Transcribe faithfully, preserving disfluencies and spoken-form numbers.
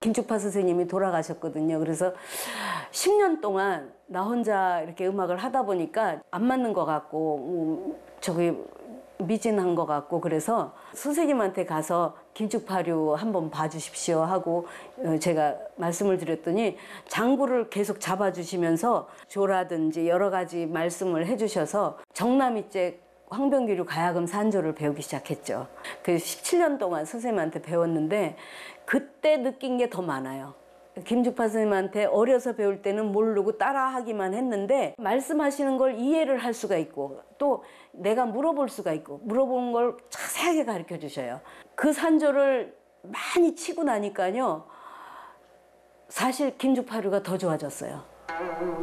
김죽파 선생님이 돌아가셨거든요. 그래서 십 년 동안 나 혼자 이렇게 음악을 하다 보니까 안 맞는 것 같고 음, 저기 미진한 것 같고, 그래서 선생님한테 가서 김죽파류 한번 봐주십시오 하고 제가 말씀을 드렸더니 장구를 계속 잡아주시면서 조라든지 여러 가지 말씀을 해주셔서 정남이째 황병규류 가야금 산조를 배우기 시작했죠. 그 십칠 년 동안 선생님한테 배웠는데 그때 느낀 게 더 많아요. 김죽파 선생님한테 어려서 배울 때는 모르고 따라하기만 했는데 말씀하시는 걸 이해를 할 수가 있고 또 내가 물어볼 수가 있고 물어본 걸 자세하게 가르쳐 주셔요. 그 산조를 많이 치고 나니까요, 사실 김죽파류가 더 좋아졌어요.